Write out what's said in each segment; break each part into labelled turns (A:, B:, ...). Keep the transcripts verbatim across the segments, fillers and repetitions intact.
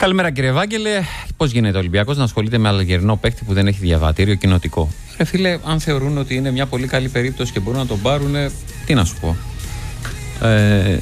A: Καλημέρα κύριε Ευάγγελε. Πώς γίνεται ο Ολυμπιακός να ασχολείται με Αλγερινό παίκτη που δεν έχει διαβατήριο κοινοτικό? Ρε φίλε, αν θεωρούν ότι είναι μια πολύ καλή περίπτωση και μπορούν να τον πάρουν, τι να σου πω. Ε,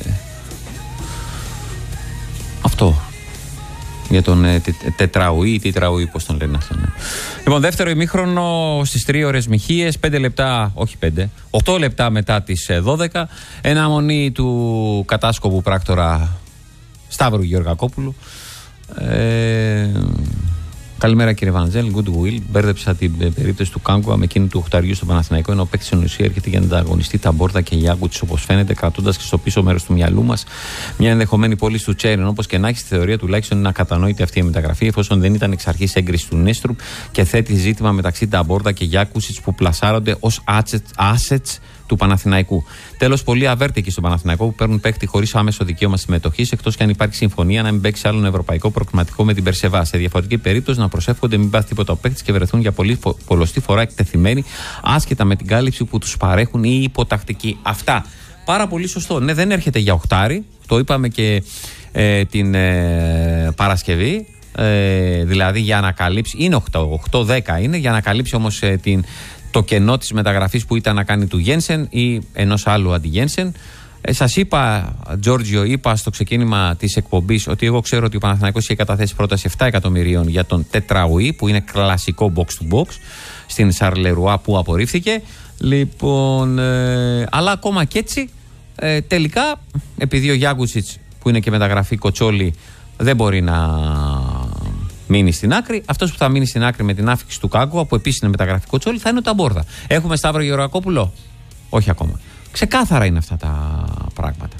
A: αυτό. Για τον ε, τε, τετραουή ή τετραουή, πώς τον λένε αυτό. Ναι. Λοιπόν, δεύτερο ημίχρονο στις τρεις ώρες Μιχίες, πέντε λεπτά, όχι πέντε, οκτώ λεπτά μετά τις δώδεκα. Ένα μονή του κατάσκοπου πράκτορα Σταύρου Γεωργακόπουλου. Ε, καλημέρα κύριε Βανζέλ, Goodwill. Μπέρδεψα την περίπτωση του Κάγκουα με εκείνη του οχταριού στο Παναθηναϊκό. Ενώ ο παίκτης στην ουσία έρχεται για να ανταγωνιστεί τα Μπόρδα και Γιάγκουτς, όπως φαίνεται, κρατώντας και στο πίσω μέρος του μυαλού μας μια ενδεχομένη πώληση του Τσέριν. Όπως και να έχει, στη θεωρία τουλάχιστον είναι ακατανόητη αυτή η μεταγραφή, εφόσον δεν ήταν εξ αρχής έγκριση του Νέστρουπ και θέτει ζήτημα μεταξύ τα Μπόρδα και Γιάγκουτς που πλασάρονται ως assets του Παναθηναϊκού. Τέλος, πολλοί αβέρτικοι στον Παναθηναϊκό που παίρνουν παίκτη χωρίς άμεσο δικαίωμα συμμετοχής, εκτός και αν υπάρχει συμφωνία να μην παίξει άλλον ευρωπαϊκό προκριματικό με την Περσεβά. Σε διαφορετική περίπτωση, να προσεύχονται μην πάθει τίποτα ο παίκτης και βρεθούν για πολύ πολλοστή φορά εκτεθειμένοι, άσχετα με την κάλυψη που τους παρέχουν οι υποτακτικοί. Αυτά. Πάρα πολύ σωστό. Ναι, δεν έρχεται για οχτάρι. Το είπαμε και ε, την ε, Παρασκευή. Ε, δηλαδή για να καλύψει. Είναι οκτώ δέκα είναι, για να καλύψει όμως ε, την. Το κενό της μεταγραφής που ήταν να κάνει του Γένσεν ή ενός άλλου αντι-Γένσεν. Ε, σας είπα, Τζόρτζιο, είπα στο ξεκίνημα της εκπομπής ότι εγώ ξέρω ότι ο Παναθηναϊκός είχε καταθέσει πρόταση επτά εκατομμυρίων για τον Τετραουή, που είναι κλασικό box to box, στην Σαρλερουά που απορρίφθηκε. Λοιπόν, ε, αλλά ακόμα και έτσι, ε, τελικά, επειδή ο Γιάγκουτσιτς, που είναι και μεταγραφή κοτσόλη, δεν μπορεί να μείνει στην άκρη. Αυτός που θα μείνει στην άκρη με την άφηξη του Κάγκουα, που επίσης είναι μεταγραφικό τσόλι, θα είναι ο Ταμπόρδα. Έχουμε Σταύρο Γεωργακόπουλο? Όχι ακόμα. Ξεκάθαρα είναι αυτά τα πράγματα.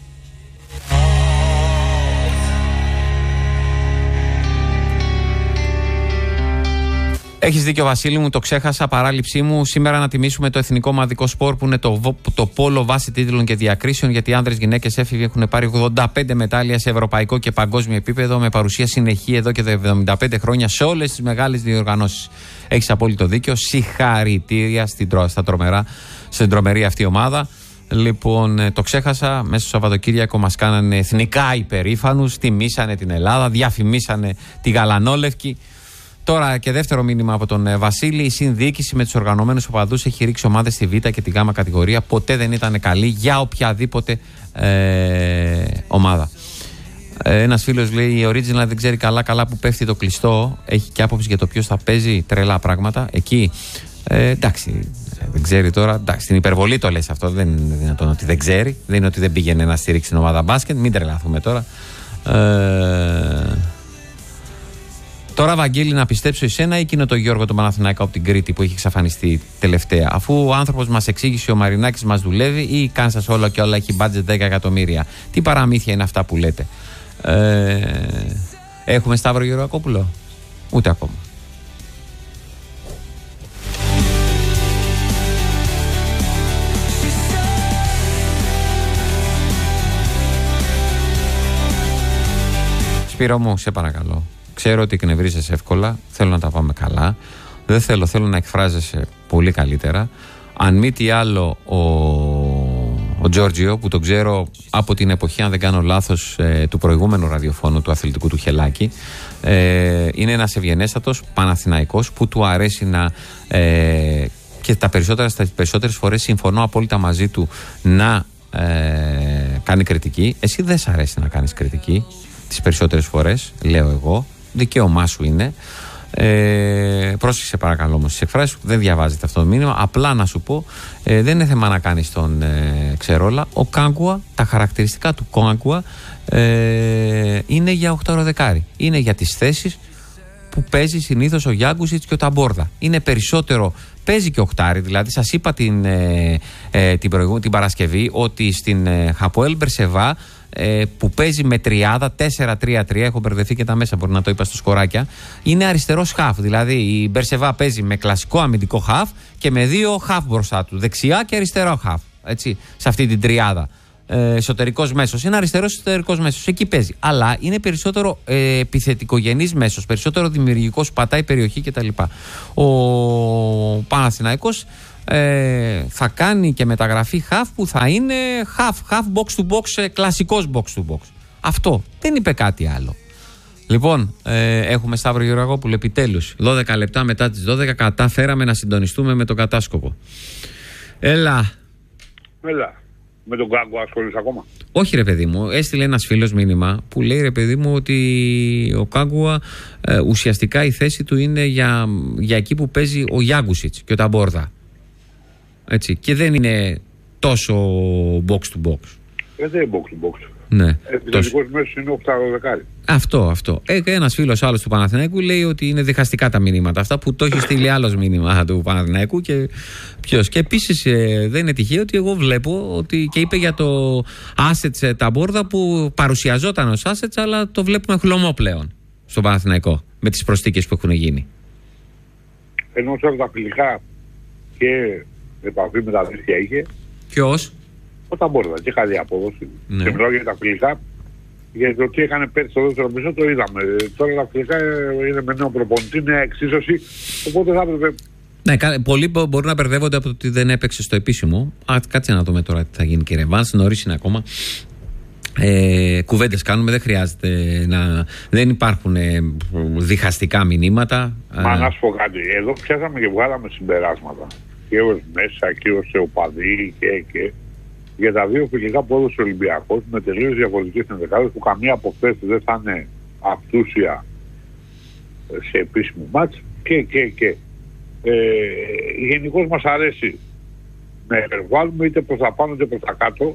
A: Έχεις δίκιο, Βασίλη μου, το ξέχασα, παράληψή μου. Σήμερα να τιμήσουμε το εθνικό ομαδικό σπορ που είναι το, το πόλο βάση τίτλων και διακρίσεων, γιατί οι άνδρες, γυναίκες, έφηβοι έχουν πάρει ογδόντα πέντε μετάλλια σε ευρωπαϊκό και παγκόσμιο επίπεδο, με παρουσία συνεχή εδώ και εβδομήντα πέντε χρόνια σε όλες τις μεγάλες διοργανώσεις. Έχεις απόλυτο δίκιο. Συγχαρητήρια στην, στα τρομερά, στην τρομερή αυτή ομάδα. Λοιπόν, το ξέχασα. Μέσα στο Σαββατοκύριακο μας κάνανε εθνικά υπερήφανους, τιμήσανε την Ελλάδα, διαφημίσανε τη γαλανόλευκη. Τώρα και δεύτερο μήνυμα από τον Βασίλη. Η συνδιοίκηση με τους οργανωμένους οπαδούς έχει ρίξει ομάδες στη Β και τη Γ κατηγορία. Ποτέ δεν ήταν καλή για οποιαδήποτε ε, ομάδα. Ε, ένας φίλος λέει: η Original δεν ξέρει καλά-καλά που πέφτει το κλειστό. Έχει και άποψη για το ποιος θα παίζει, τρελά πράγματα. Εκεί ε, εντάξει, δεν ξέρει τώρα. Εντάξει, στην υπερβολή το λες αυτό. Δεν είναι δυνατόν ότι δεν ξέρει. Δεν είναι ότι δεν πήγαινε να στηρίξει την ομάδα μπάσκετ. Μην τρελαθούμε τώρα. Ε, Τώρα, Βαγγέλη, να πιστέψω εσένα ή εκείνο το Γιώργο τον Παναθηναϊκό από την Κρήτη που έχει εξαφανιστεί τελευταία? Αφού ο άνθρωπος μας εξήγησε, ο Μαρινάκης μας δουλεύει, ή κάνει σας όλα και όλα έχει μπάτζετ δέκα εκατομμύρια? Τι παραμύθια είναι αυτά που λέτε? Ε, έχουμε Σταύρο Γεωργακόπουλο? Ούτε ακόμα. Σπύρο μου, σε παρακαλώ. Ξέρω ότι εκνευρίζεσαι εύκολα, θέλω να τα πάμε καλά. Δεν θέλω, θέλω να εκφράζεσαι πολύ καλύτερα. Αν μη τι άλλο, ο, ο Τζόρτζιο, που τον ξέρω από την εποχή, αν δεν κάνω λάθος, ε, του προηγούμενου ραδιοφώνου του αθλητικού του Χελάκη, ε, είναι ένας ευγενέστατος Παναθηναϊκός που του αρέσει να, ε, και τα περισσότερα, στις περισσότερες φορές συμφωνώ απόλυτα μαζί του, να ε, κάνει κριτική. Εσύ δεν σ' αρέσει να κάνεις κριτική τις περισσότερες φορές, λέω εγώ. Δικαίωμά σου είναι. Ε, πρόσεξε παρακαλώ όμως τις εκφράσεις σου, δεν διαβάζεται αυτό το μήνυμα. Απλά να σου πω, ε, δεν είναι θέμα να κάνεις τον ε, ξερόλα. Ο Κάγκουα, τα χαρακτηριστικά του Κάγκουα ε, είναι για οχτάωρο δεκάρι. Είναι για τις θέσεις που παίζει συνήθως ο Γιάγκουσιτς και ο Ταμπόρδα. Είναι περισσότερο, παίζει και οχτάρι. Δηλαδή, σας είπα την, ε, ε, την, προηγού, την Παρασκευή ότι στην ε, Χαποέλ Μπερσεβά, ε, που παίζει με τριάδα, τέσσερα τρία τρία, έχω μπερδευτεί και τα μέσα, μπορεί να το είπα στο σκοράκια, είναι αριστερός χαφ. Δηλαδή, η Μπερσεβά παίζει με κλασικό αμυντικό χαφ και με δύο χαφ μπροστά του, δεξιά και αριστερό χαφ. Έτσι, σε αυτή την τριάδα. Ε, εσωτερικός μέσος. Είναι αριστερός εσωτερικός μέσος. Εκεί παίζει. Αλλά είναι περισσότερο ε, επιθετικογενής μέσος. Περισσότερο δημιουργικός, πατάει περιοχή κτλ. Ο Παναθηναϊκός ε, θα κάνει και μεταγραφή half που θα είναι half, half box to box, κλασικός box to box. Αυτό. Δεν είπε κάτι άλλο. Λοιπόν, ε, έχουμε Σταύρο Γεωργόπουλο, επιτέλους. δώδεκα λεπτά μετά τις δώδεκα κατάφεραμε να συντονιστούμε με τον κατάσκοπο. Έλα.
B: Έλα. Με τον Κάγκο ασχολείς ακόμα?
A: Όχι ρε παιδί μου, έστειλε ένας φίλος μήνυμα που λέει ρε παιδί μου ότι ο Κάγκουα ε, ουσιαστικά η θέση του είναι για, για εκεί που παίζει ο Γιάγκουσιτς και ο Ταμπόρδα. Έτσι, και δεν είναι τόσο box to box.
B: Ε, δεν είναι box to box.
A: Ναι.
B: Επιτελικός μέσος είναι οκτώ.
A: Αυτό, αυτό. Ε, ένας φίλος άλλος του Παναθηναϊκού λέει ότι είναι διχαστικά τα μηνύματα αυτά που το έχει στείλει άλλος μήνυμα του Παναθηναϊκού και ποιος. Και επίσης ε, δεν είναι τυχαίο ότι εγώ βλέπω ότι και είπε για το assets Ταμπόρδα που παρουσιαζόταν ως assets αλλά το βλέπουμε χλωμό πλέον στον Παναθηναϊκό με τις προσθήκες που έχουν γίνει.
B: Ενώ σε τα φιλικά και επαφή με τα αδέρφια είχε.
A: Ποιος?
B: Ο Ταμπόρδα και καλή απόδοση. Ναι. Και μιλάω για τα φιλικά. Γιατί το τι έκανε πέρσι στο δεύτερο μισό το είδαμε. Τώρα τα φιλικά είναι με νέο προπονητή, νέα εξίσωση. Οπότε θα έπρεπε. Ναι,
A: πολλοί μπορούν να μπερδεύονται από το ότι δεν έπαιξε στο επίσημο. Α, κάτσε να δούμε τώρα τι θα γίνει, κύριε Βάνς. Νωρίς είναι ακόμα. Ε, κουβέντες κάνουμε, δεν χρειάζεται να. Δεν υπάρχουν ε, διχαστικά μηνύματα.
B: Μα να σου πω κάτι. Εδώ πιάσαμε και βγάλαμε συμπεράσματα. Και ως μέσα και ως οπαδοί και. και για τα δύο φιλικά που έδωσε ο Ολυμπιακός με τελείως διαφορετικές ενδεκάδες που καμία από αυτές δεν θα είναι αυτούσια σε επίσημο μάτς και και και ε, γενικώς μας αρέσει να υπερβάλλουμε είτε προς τα πάνω είτε προς τα κάτω.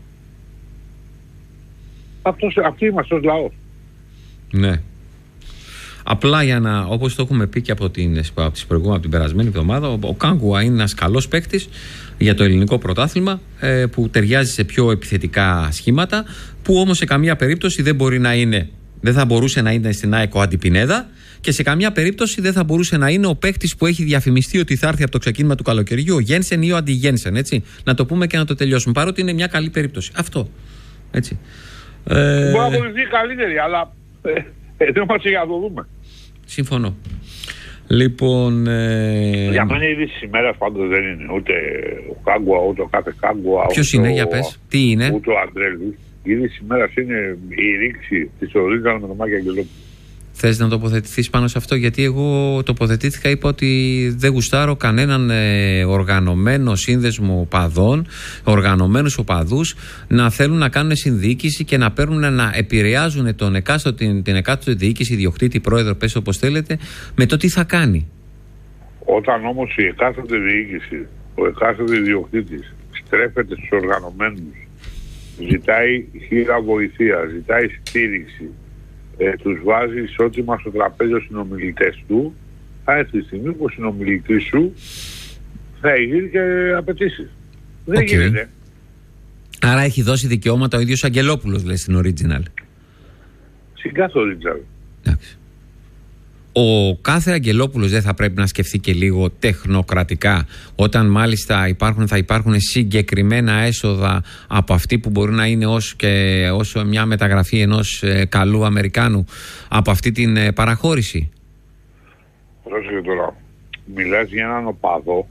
B: Αυτός, αυτοί είμαστε ως λαός.
A: Ναι. Απλά για να, όπως το έχουμε πει και από την, από τις προηγούμενες, από την περασμένη εβδομάδα, ο, ο Κάγκουα είναι ένας καλός παίκτης για το ελληνικό πρωτάθλημα ε, που ταιριάζει σε πιο επιθετικά σχήματα, που όμως σε καμία περίπτωση δεν μπορεί να είναι, δεν θα μπορούσε να είναι στην ΑΕΚ ο Αντιπινέδα και σε καμία περίπτωση δεν θα μπορούσε να είναι ο παίκτης που έχει διαφημιστεί ότι θα έρθει από το ξεκίνημα του καλοκαιριού, ο Γένσεν ή ο Αντιγένσεν, έτσι. Να το πούμε και να το τελειώσουμε, παρότι είναι μια καλή περίπτωση. Αυτό. Έτσι.
B: Ε... Μπορεί να βοηθήσει καλύτερη, αλλά ε, δεν μας για να το δούμε.
A: Συμφωνώ. Λοιπόν. Ε...
B: Για μένα η είδηση της ημέρας πάντως δεν είναι ούτε ο Κάγκουα, ούτε ο κάθε Κάγκουα.
A: Ποιος είναι, ο... για πες, τι είναι?
B: Ούτε ο Αντρέλης. Η είδηση της ημέρας είναι η ρήξη της Ορίζα με τον Μάκη Αγγελόπουλο.
A: Θες να τοποθετηθείς πάνω σε αυτό? Γιατί εγώ τοποθετήθηκα, είπα ότι δεν γουστάρω κανέναν ε, οργανωμένο σύνδεσμο οπαδών, οργανωμένους οπαδούς να θέλουν να κάνουν συνδιοίκηση και να παίρνουν να επηρεάζουν τον εκάστοτε, την, την εκάστοτε διοίκηση, ιδιοκτήτη, πρόεδρο, πες όπως θέλετε, με το τι θα κάνει.
B: Όταν όμως η εκάστοτε διοίκηση, ο εκάστοτε ιδιοκτήτης στρέφεται στους οργανωμένους, ζητάει χείρα βοηθεία, ζητάει στήριξη, Ε, τους βάζει ισότιμα στο τραπέζι ως συνομιλητές του, θα έρθει η στιγμή που ο συνομιλητής σου θα γίνει και απαιτήσεις. Δεν okay. γίνεται.
A: Άρα έχει δώσει δικαιώματα ο ίδιος Αγγελόπουλος, λέει, στην Original.
B: Στην κάθε Original.
A: Εντάξει. Ο κάθε Αγγελόπουλος δεν θα πρέπει να σκεφτεί και λίγο τεχνοκρατικά, όταν μάλιστα υπάρχουν, θα υπάρχουν συγκεκριμένα έσοδα από αυτή που μπορεί να είναι ως, και, ως μια μεταγραφή ενός ε, καλού Αμερικάνου από αυτή την ε, παραχώρηση?
B: Πρόσεχε τώρα, μιλάς για έναν οπαδό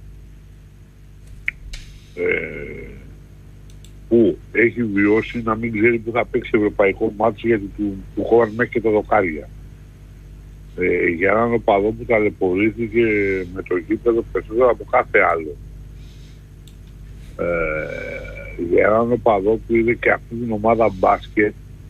B: ε, που έχει βιώσει να μην ξέρει που θα παίξει ευρωπαϊκό μάτσο γιατί του, του χώραν μέχρι και τα δοκάρια. Ε, για έναν οπαδό που ταλαιπωρήθηκε με το γήπεδο περισσότερο από κάθε άλλο. Ε, για έναν οπαδό που είδε και αυτή την ομάδα μπάσκετ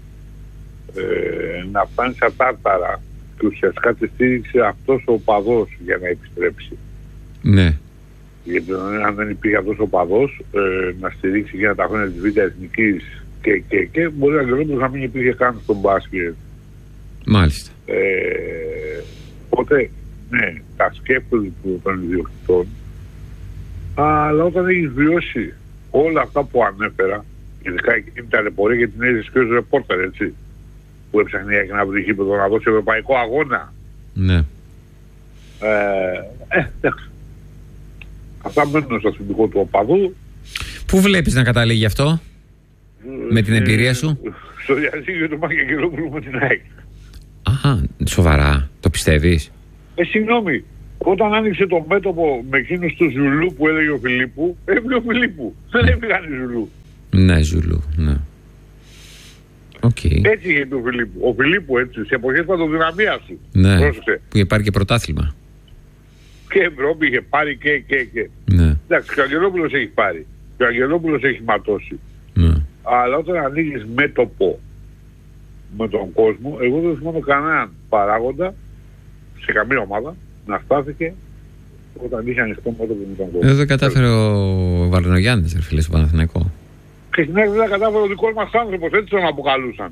B: ε, να φτάνει στα τάρταρα και ουσιαστικά τη στήριξε αυτός ο οπαδός για να επιστρέψει.
A: Ναι.
B: Γιατί αν δεν υπήρχε αυτός ο οπαδός ε, να στηρίξει για τα χρόνια της Β' Εθνικής και, και, και μπορεί να, να μην υπήρχε καν στο μπάσκετ.
A: Μάλιστα.
B: Ε, οπότε, ναι, τα σκέφτονται των ιδιοκτητών, αλλά όταν έχεις βιώσει όλα αυτά που ανέφερα, ειδικά εκείνη τα ταλαιπωρία για την έζηση και ως ρεπόρτερ, έτσι, που έψαχνε για να βρει γήπεδο να δώσει ευρωπαϊκό αγώνα.
A: Ναι.
B: Ε, ε, εντάξει. Αυτά μένουν στο θυμικό του οπαδού.
A: Πού βλέπεις να καταλήγει αυτό, ε, με την εμπειρία σου?
B: Στο διαζύγιο του Μάκη Αγγελόπουλου με την ΑΕΚ.
A: Αχα, σοβαρά, το πιστεύεις?
B: Ε, συγγνώμη, όταν άνοιξε το μέτωπο με εκείνους του Ζουλού που έλεγε ο Φιλίππου, έβγαινε ο Φιλίππου. Δεν έφυγαν οι Ζουλού.
A: Ναι, Ζουλού, ναι. Okay.
B: Έτσι είχε πει ο Φιλίππου. Ο Φιλίππου έτσι, σε εποχές παντοδυναμίας του.
A: Ναι, πρόσεξε. Που είχε πάρει και πρωτάθλημα.
B: Και Ευρώπη είχε πάρει και και και.
A: Ναι.
B: Εντάξει, και ο Αγγελόπουλος έχει πάρει. Και ο Αγγελόπουλος έχει ματώσει.
A: Ναι.
B: Αλλά όταν ανοίγεις μέτωπο με τον κόσμο, εγώ δεν θυμάμαι κανέναν παράγοντα σε καμία ομάδα να στάθηκε όταν είχε ανοιχτό μέτωπο με τον κόσμο.
A: Εδώ δεν κατάφερε ο Βαρδινογιάννης, ρε φίλε, στο Παναθηναϊκό.
B: Και στην άλλη δεν κατάφερε ο δικός μας άνθρωπος, έτσι τον αποκαλούσαν.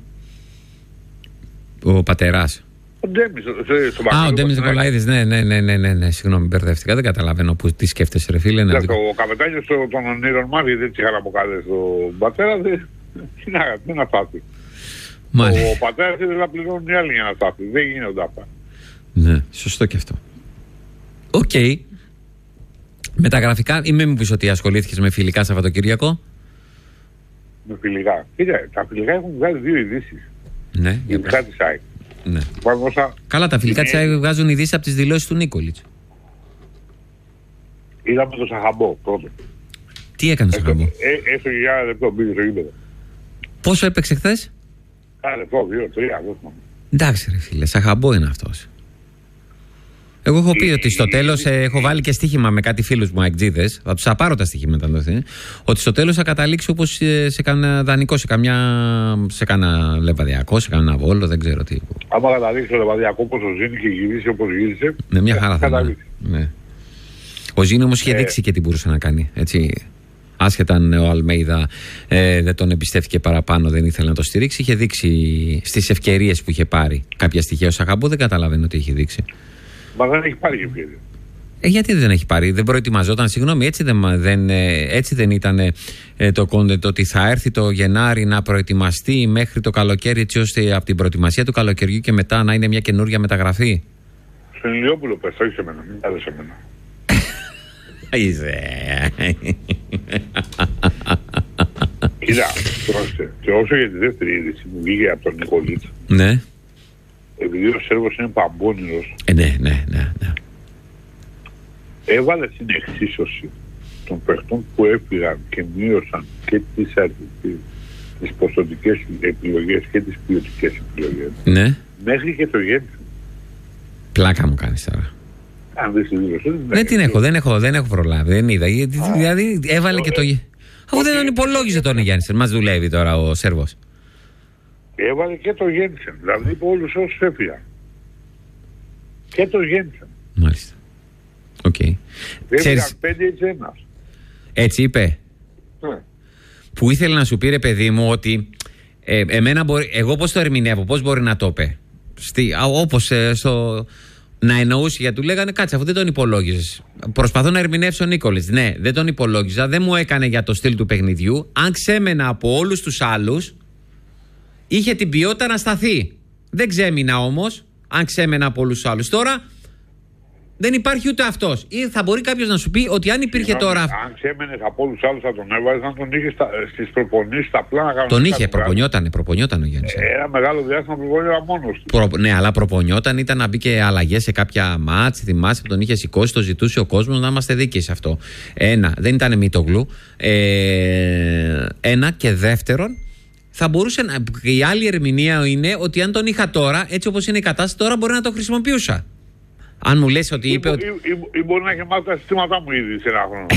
A: Ο πατεράς.
B: Ο Ντέμις.
A: Α, ο Ντέμις Νικολαίδης, ναι, ναι, ναι, ναι, ναι, ναι, συγγνώμη, μπερδεύτηκα. Δεν καταλαβαίνω που, τι σκέφτεσαι, ρε φίλε.
B: Ναι, δικό... Ο καπετάνιος των ονείρων μας, γιατί έτσι είχαν αποκαλέσει τον πατέρα, δεν είναι να στάθει. Ο πατέρας ήθελε να πληρώνουν οι άλλοι για να στάθει. Δεν γίνονται αυτά.
A: Ναι, σωστό και αυτό. Οκ. Okay. Με τα γραφικά, ή με μου πεις ότι ασχολήθηκες με φιλικά Σαββατοκύριακο?
B: Με φιλικά. Κοίτα, τα φιλικά έχουν βγάλει δύο ειδήσεις.
A: Ναι.
B: Για φιλικά της ΑΕΚ.
A: Ναι.
B: Όσα...
A: Καλά, τα φιλικά είναι... της ΑΕΚ βγάζουν ειδήσεις από τις δηλώσεις του Νίκολιτς.
B: Είδαμε το Σαχαμπό πρώτο.
A: Τι έκανε ο Σαχαμπό?
B: Έστω για ένα λεπτό μπήκε στο γήπεδο.
A: Πόσο έπαιξε χθες?
B: Ένα λεπτό, δύο, τρία.
A: Εντάξει ρε φίλε, Σαχαμπό είναι αυτός. Εγώ έχω πει ότι στο τέλος ε, έχω βάλει και στοίχημα με κάτι φίλους μου αεκτζίδες. Θα τους απάρω τα στοιχήματα τότε. Ότι στο τέλος θα καταλήξει όπως σε, σε κανένα δανεικό, σε, καμιά, σε κανένα λεβαδιακό, σε κανένα βόλο, δεν ξέρω τι.
B: Άμα καταλήξει το λεβαδιακό όπως ο Ζήνη και γυρίσει όπως γύρισε.
A: Ναι, μια χαρά θα είναι. Ναι. Ο Ζήνη όμως είχε ε... δείξει και τι μπορούσε να κάνει. Έτσι. Άσχετα αν ο Αλμέιδα ε, δεν τον εμπιστεύτηκε παραπάνω, δεν ήθελε να το στηρίξει, είχε δείξει στις ευκαιρίες που είχε πάρει κάποια στοιχεία. Ο Σαχαμπό δεν καταλαβαίνω τι έχει δείξει.
B: Μα δεν έχει πάρει και ευκαιρία.
A: Ε, γιατί δεν έχει πάρει, δεν προετοιμαζόταν, συγγνώμη, έτσι δεν, δεν, έτσι δεν ήταν ε, το κόντεντ ότι θα έρθει το Γενάρη να προετοιμαστεί μέχρι το καλοκαίρι, έτσι ώστε από την προετοιμασία του καλοκαιριού και μετά να είναι μια καινούργια μεταγραφή.
B: Στον Ηλιόπουλο πες, όχι σε μένα, μην τα σε μένα.
A: Είσαι.
B: Κοίτα, πρόσεχε, και όσο για τη δεύτερη είδηση που βγήκε από τον Νικολίτσα.
A: Ναι.
B: Επειδή ο Σέρβος είναι παμπώνυρος.
A: Ε, ναι, ναι, ναι, ναι.
B: Έβαλε την εξίσωση των παιχτών που έφυγαν και μείωσαν και τις, τις ποσοτικές επιλογές και τις ποιοτικές επιλογές.
A: Ναι.
B: Μέχρι και το γέννησμα.
A: Πλάκα μου κάνεις τώρα.
B: Αν δεν τη δήλωσε.
A: Δεν την έχω, δεν έχω, δεν έχω προλάβει, δεν είδα. Δηλαδή έβαλε και το. Αφού δεν τον υπολόγιζε τον Γιάννη, μας δουλεύει τώρα ο Σέρβος.
B: Έβαλε και το γέννησαν. Δηλαδή είπε όλους όσους έφυγαν. Και το γέννησαν.
A: Μάλιστα. Οκ. Okay.
B: Έφυγαν πέντε έτσι ένας.
A: Έτσι είπε.
B: Ναι.
A: Που ήθελε να σου πει ρε παιδί μου ότι ε, εμένα μπορεί, εγώ πώς το ερμηνεύω, πώς μπορεί να το πει. Όπως ε, στο... Να εννοούσε, γιατί του λέγανε κάτσε, αφού δεν τον υπολόγιζες. Προσπαθώ να ερμηνεύσω ο Νίκολιτς. Ναι, δεν τον υπολόγιζα, δεν μου έκανε για το στυλ του παιχνιδιού. Αν ξέμενα από όλους τους άλλους, είχε την ποιότητα να σταθεί. Δεν ξέμεινα όμως, αν ξέμενα από όλους τους άλλους. Τώρα δεν υπάρχει ούτε αυτός. Ή θα μπορεί κάποιος να σου πει ότι αν υπήρχε
B: Συγγνώμη,
A: τώρα.
B: Αν ξέμενες από όλους τους άλλους θα τον έβαζες, να τον είχε στις προπονήσεις, στα πλάνα κανονικά.
A: Τον είχε, προπονιότανε, προπονιόταν ο Γιάννης.
B: Ένα μεγάλο διάστημα προπονιόταν μόνος του.
A: Προ, ναι, αλλά προπονιόταν, ήταν να μπει και αλλαγές σε κάποια μάτς. Θυμάσαι που τον είχε σηκώσει, το ζητούσε ο κόσμος, να είμαστε δίκαιοι σε αυτό. Ένα, δεν ήταν Μητογλου. Ε, ένα και δεύτερον. Θα μπορούσε να. Η άλλη ερμηνεία είναι ότι αν τον είχα τώρα, έτσι όπως είναι η κατάσταση, τώρα μπορεί να το χρησιμοποιούσα. Αν μου λες ότι είπε. Ή, ότι...
B: ή, ή, ή μπορεί να έχει μάθει τα συστήματά μου ήδη σε ένα χρόνο.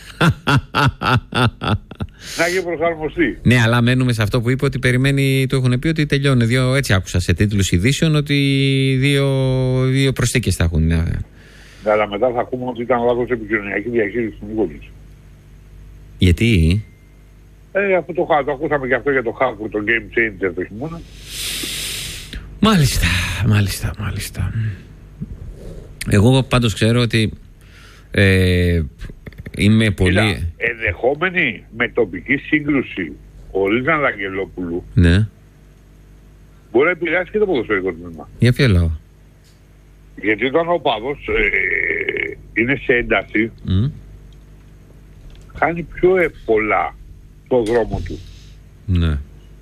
B: Να έχει προσαρμοστεί.
A: Ναι, αλλά μένουμε σε αυτό που είπε ότι περιμένει. Του έχουν πει ότι τελειώνει. Δύο, έτσι άκουσα σε τίτλους ειδήσεων ότι δύο, δύο προσθήκες θα έχουν. Ναι.
B: Αλλά μετά θα ακούμε ότι ήταν λάθος επικοινωνιακή διαχείριση του Νικόλιτς.
A: Γιατί?
B: Ε, αυτό το, το ακούσαμε και αυτό για το Χάκου, το Game Changer το χειμώνα.
A: Μάλιστα, μάλιστα, μάλιστα. Εγώ πάντως ξέρω ότι ε, είμαι πολύ...
B: Είδα, ενδεχόμενη με τοπική σύγκρουση χωρίς Αγγελόπουλου,
A: ναι,
B: μπορεί να επηρεάσει και το ποδοσφαιρικό τμήμα.
A: Για ποιο λόγο?
B: Γιατί όταν ο παδός ε, είναι σε ένταση, mm. κάνει πιο εύκολα το δρόμο του.
A: Ναι.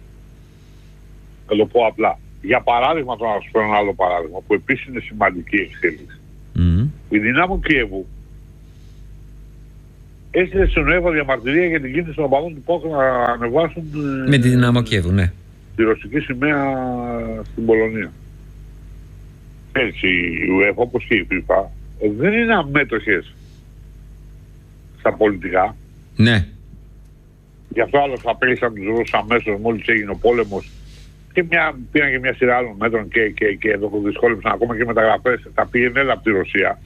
B: Θα το πω απλά. Για παράδειγμα, τώρα να σου πω ένα άλλο παράδειγμα που επίσης είναι σημαντική εξέλιξη. Mm. Η Δυνάμο Κιέβου έστειλε στον ΟΕΦΑ διαμαρτυρία για την κίνηση των οπαδών του ΠΑΟΚ να ανεβάσουν.
A: Με τη Δυνάμο Κιέβου, ναι.
B: τη ρωσική σημαία στην Πολωνία. Έτσι η UEFA όπως και η FIFA δεν είναι αμέτωχες στα πολιτικά.
A: Ναι.
B: Γι' αυτό άλλος απέλησαν τους Ρώσους αμέσως μόλις έγινε ο πόλεμος και μια, πήραν και μια σειρά άλλων μέτρων και, και, και εδώ δυσκόλεψαν ακόμα και μεταγραφές. Τα πήγαινε έλα από τη Ρωσία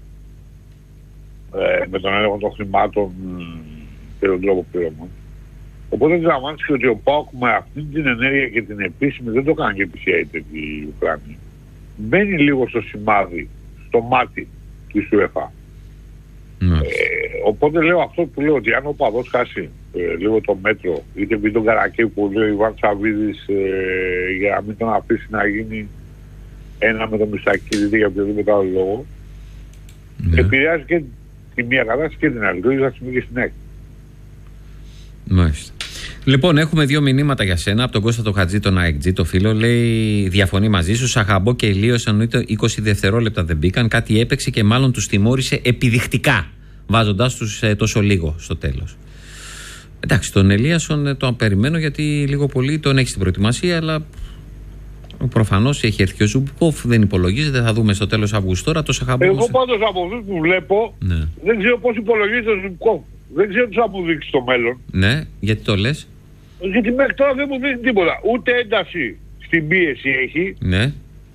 B: ε, με τον έλεγχο των χρημάτων και τον τρόπο πληρωμών. Οπότε αντιλαμβάνεσαι ότι ο ΠΑΟΚ με αυτή την ενέργεια και την επίσημη, δεν το κάνει και επισιαίτη η Ουκρανία, μπαίνει λίγο στο σημάδι, στο μάτι της UEFA. Mm. Ε, οπότε λέω αυτό που λέω, ότι αν ο παδός χάσει ε, λίγο το μέτρο, είτε πει τον Καρακέ που λέει ο Ιβάν Τσαβίδης ε, για να μην τον αφήσει να γίνει ένα με τον Μισακίδη είτε για οποιοδήποτε άλλο λόγο, mm. επηρεάζει και τη μία κατάσταση και την άλλη. Το ίδιο θα σημαίνει και στην έκτη.
A: Μάλιστα. Λοιπόν, έχουμε δύο μηνύματα για σένα από τον Κώστα το Χατζή, τον ΑΕΚΤΖ, το φίλο. Λέει: διαφωνεί μαζί σου. Σαχαμπό και Ηλίος εννοείται είκοσι δευτερόλεπτα δεν μπήκαν. Κάτι έπαιξε και μάλλον τους τιμώρησε επιδεικτικά, βάζοντάς τους ε, τόσο λίγο στο τέλος. Εντάξει, τον Ελίασον ε, τον περιμένω γιατί λίγο πολύ τον έχει στην προετοιμασία, αλλά προφανώς έχει έρθει ο Ζουμπκόφ, δεν υπολογίζεται. Θα δούμε στο τέλος Αυγούστου τώρα το Σαχαμπό.
B: Εγώ πάντως από αυτούς που βλέπω, ναι, δεν ξέρω πώς υπολογίζεται ο Ζουμπκόφ. Δεν ξέρω τι θα μου δείξει στο μέλλον.
A: Ναι, γιατί το λες?
B: Γιατί μέχρι τώρα δεν μου δείχνει τίποτα. Ούτε ένταση στην πίεση έχει.
A: Ναι.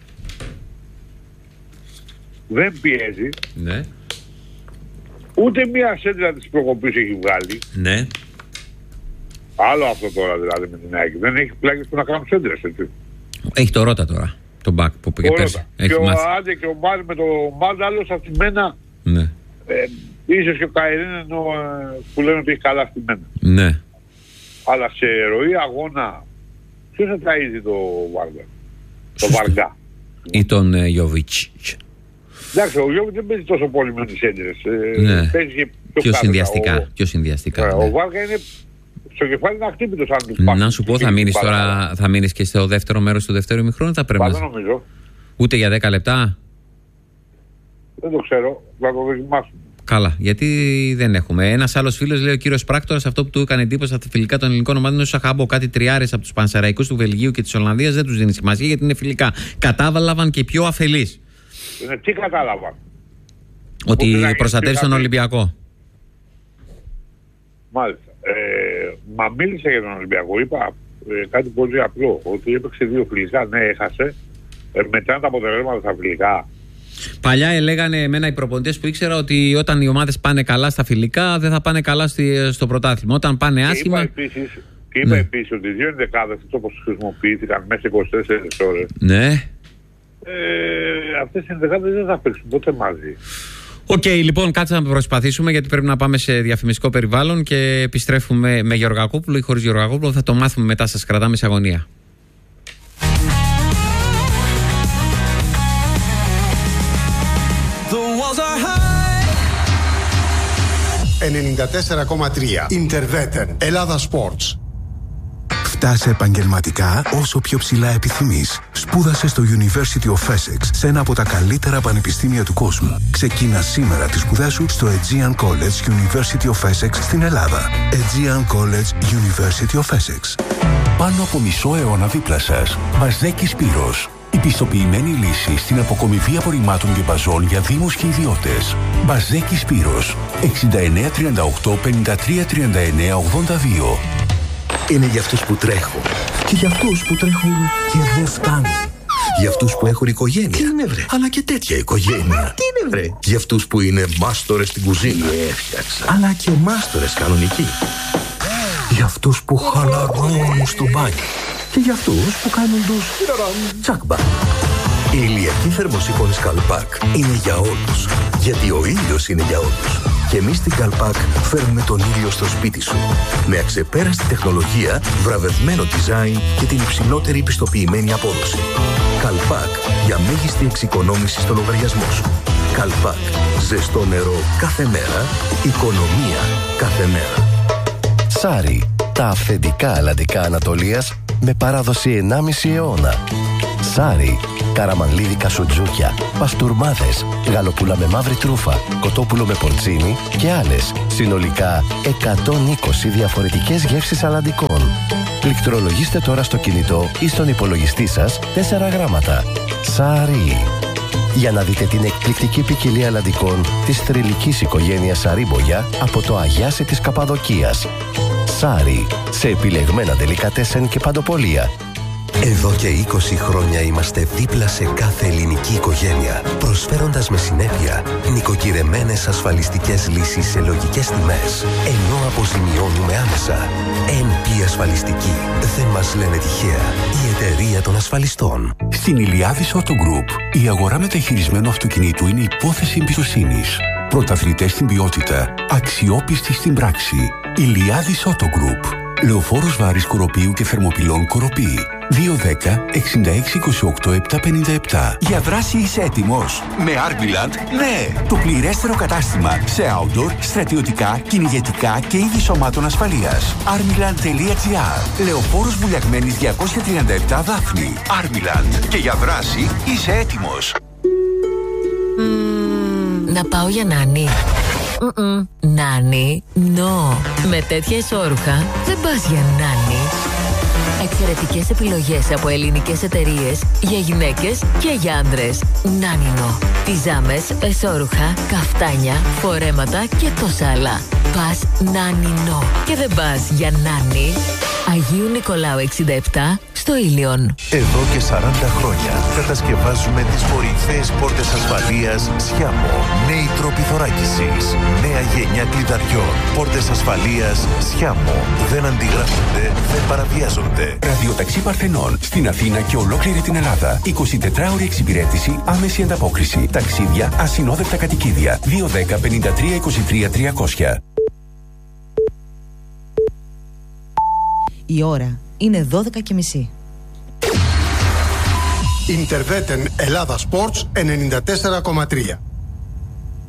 B: Δεν πιέζει.
A: Ναι.
B: Ούτε μία σέντρα της προκοπής έχει βγάλει.
A: Ναι.
B: Άλλο αυτό τώρα δηλαδή με την ΑΕΚ. Δεν έχει πλάκες που να κάνουν σέντρες, έτσι.
A: Έχει το Ρώτα τώρα. Το μπακ που πήγε πέρσι.
B: Και ο Άντε και ο Μπάρ με το Μάντα άλλο αυτημένα. Ναι. Ε, ίσως και ο Καϊρήν που λένε ότι έχει καλά στημένα.
A: Ναι.
B: Αλλά σε ροή αγώνα ποιος θα ταΐζει το Βάργα? Το Βαργά.
A: Ή τον ε, Γιοβίτς.
B: Εντάξει, ο Γιώβιτς δεν παίζει τόσο πολύ με τις έντρες.
A: Ναι.
B: Παίζει και πιο,
A: πιο συνδυαστικά. Ο, πιο συνδυαστικά
B: ναι.
A: Ναι.
B: Ο Βάργα είναι στο κεφάλι είναι αχτύπητος αν του πάρει.
A: Να σου πω, θα μείνεις τώρα, θα μείνεις και στο δεύτερο μέρος του δεύτερου ημιχρόνου, θα πρέπει να...
B: Δεν νομίζω.
A: Ούτε για δέκα λεπτά.
B: Δεν το ξέρω, θα το δοκιμάσουμε.
A: Καλά, γιατί δεν έχουμε. Ένας άλλος φίλος λέει: ο κύριος Πράκτορας, αυτό που του έκανε εντύπωση στα φιλικά των ελληνικών ομάδων είναι ο Σαχαμπό. Κάτι τριάρες από τους Πανσεραϊκούς του Βελγίου και της Ολλανδίας δεν τους δίνει σημασία γιατί είναι φιλικά. Κατάλαβαν και πιο αφελείς.
B: Ε, τι κατάλαβαν?
A: Ότι προστατεύει τον Ολυμπιακό.
B: Μάλιστα. Ε, μα μίλησα για τον Ολυμπιακό. Είπα ε, κάτι πολύ απλό. Ότι έπαιξε δύο φιλικά. Ναι, έχασε. Ε, μετά τα αποτελέσματα στα φιλικά.
A: Παλιά έλεγανε εμένα οι προπονητές που ήξερα ότι όταν οι ομάδες πάνε καλά στα φιλικά δεν θα πάνε καλά στη, στο πρωτάθλημα. Όταν πάνε άσχημα.
B: Και είπα επίσης, και είπα
A: ναι. επίσης
B: ότι οι δύο ενδεκάδες όπως χρησιμοποιήθηκαν μέσα σε είκοσι τέσσερις ώρες.
A: Ναι.
B: Ε, αυτές οι ενδεκάδες δεν θα παίξουν ποτέ μαζί.
A: Οκ, okay, λοιπόν, κάτσε να προσπαθήσουμε γιατί πρέπει να πάμε σε διαφημιστικό περιβάλλον και επιστρέφουμε με Γεωργακόπουλο ή χωρίς Γεωργακόπουλο. Θα το μάθουμε μετά, σας κρατάμε σε αγωνία.
C: ενενήντα τέσσερα κόμμα τρία Interveten Ελλάδα Sports.
D: Φτάσε επαγγελματικά όσο πιο ψηλά επιθυμείς. Σπούδασε στο University of Essex, σε ένα από τα καλύτερα πανεπιστήμια του κόσμου. Ξεκίνα σήμερα τις σπουδές σου στο Aegean College University of Essex στην Ελλάδα. Aegean College University of Essex.
E: Πάνω από μισό αιώνα δίπλα σας. Μπαζέκη Σπύρος. Η πιστοποιημένη λύση στην αποκομιβή απορριμμάτων και μπαζών για δήμους και ιδιώτες. Μπαζέκη Σπύρος. εξήντα εννέα τριάντα οκτώ πενήντα τρία τριάντα εννέα ογδόντα δύο.
F: Είναι για αυτούς που τρέχουν. Και για αυτούς που τρέχουν και δεν φτάνουν. Για αυτούς που έχουν οικογένεια. Τι είναι βρε? Αλλά και τέτοια οικογένεια. Τι είναι βρε? Για αυτούς που είναι μάστορες στην κουζίνα. Έφτιαξα. Αλλά και μάστορες κανονικοί. Για αυτούς που χαλαρώνουν στο μπάνιο. Και για αυτούς που κάνουν τους τσάκμπα. Η ηλιακή θερμοσύφωνη Καλπάκ είναι για όλους. Γιατί ο ήλιος είναι για όλους. Και εμείς στην Καλπάκ φέρνουμε τον ήλιο στο σπίτι σου. Με αξεπέραστη τεχνολογία, βραβευμένο design και την υψηλότερη πιστοποιημένη απόδοση. Καλπάκ για μέγιστη εξοικονόμηση στο λογαριασμό σου. Καλπάκ. Ζεστό νερό κάθε μέρα. Οικονομία κάθε μέρα.
G: Σάρι. Τα αυθεντικά αλλαντικά Ανατολίας με παράδοση ενάμιση αιώνα. Σάρι. καραμανλίδικα σουτζούκια, παστούρμάδες, γαλοπούλα με μαύρη τρούφα, κοτόπουλο με πορτσίνι και άλλες. Συνολικά εκατόν είκοσι διαφορετικές γεύσεις αλλαντικών. Πληκτρολογήστε τώρα στο κινητό ή στον υπολογιστή σας τέσσερα γράμματα. Σάρι. Για να δείτε την εκπληκτική ποικιλία αλλαντικών της θρυλικής οικογένειας Σαρίμπογια από το Αγιάσι της Καπαδοκίας. Σάρι, σε επιλεγμένα ντελικατέσεν και παντοπολία.
F: Εδώ και είκοσι χρόνια είμαστε δίπλα σε κάθε ελληνική οικογένεια, προσφέροντας με συνέπεια νοικοκυρεμένες ασφαλιστικές λύσεις σε λογικές τιμές, ενώ αποζημιώνουμε άμεσα. εν πι Ασφαλιστική. Δεν μας λένε τυχαία. Η εταιρεία των ασφαλιστών.
E: Στην Ηλιάδης Auto Group, η αγορά μεταχειρισμένου αυτοκινήτου είναι υπόθεση εμπιστοσύνης. Πρωταθλητές στην ποιότητα, αξιόπιστοι στην πράξη. Ηλιάδης Auto Group. Λεωφόρος Βάρης Κοροπίου και Θερμοπυλών Κοροπή. δύο δέκα εξήντα έξι είκοσι οκτώ επτακόσια πενήντα επτά.
H: Για δράση είσαι έτοιμος? Με Armiland, ναι! Το πληρέστερο κατάστημα σε outdoor, στρατιωτικά, κυνηγετικά και είδη σωμάτων ασφαλείας. Armiland τελεία τζι άρ. Λεωφόρος Βουλιαγμένης διακόσια τριάντα επτά Δάφνη. Armiland. Και για δράση είσαι έτοιμος.
I: Mm, να πάω για νάνι. Mm-mm. Νάνι, no. Με τέτοια ισόρουχα δεν πας για νάνι. Εξαιρετικές επιλογές από ελληνικές εταιρείες για γυναίκες και για άντρες. Νάνινο. Πιζάμες, εσώρουχα, καφτάνια, φορέματα και τόσα άλλα. Πας Νάνινο. Και δεν πας για νάνι. Αγίου Νικολάου εξήντα επτά στο Ήλιον.
J: Εδώ και σαράντα χρόνια κατασκευάζουμε τις κορυφαίες πόρτες ασφαλείας Σιάμο. Νέοι τρόποι θωράκισης. Νέα γενιά κλειδαριών. Πόρτες ασφαλείας Σιάμο. Δεν αντιγράφονται, δεν παραβιάζονται.
E: Ραδιοταξί Παρθενών στην Αθήνα και ολόκληρη την Ελλάδα. εικοσιτετράωρη εξυπηρέτηση, άμεση ανταπόκριση. Ταξίδια, ασυνόδευτα κατοικίδια. δύο δέκα πενήντα τρία είκοσι τρία τριακόσια.
K: Η ώρα είναι δώδεκα και μισή.
C: Interveten Ελλάδα Sports ενενήντα τέσσερα κόμμα τρία.